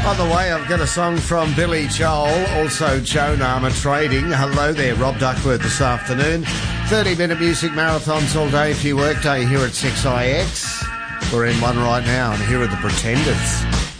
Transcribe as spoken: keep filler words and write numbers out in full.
On the way, I've got a song from Billy Joel, also Joan Armour Trading. Hello there, Rob Duckworth this afternoon. thirty-minute music marathons all day for your workday here at six I X. We're in one right now, and here are the Pretenders.